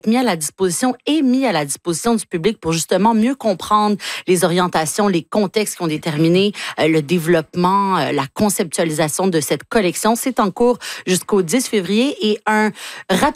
mis à la disposition du public pour justement mieux comprendre les orientations, les contextes qui ont déterminé le développement, la conceptualisation de cette collection. C'est en cours jusqu'au 10 février et un rapide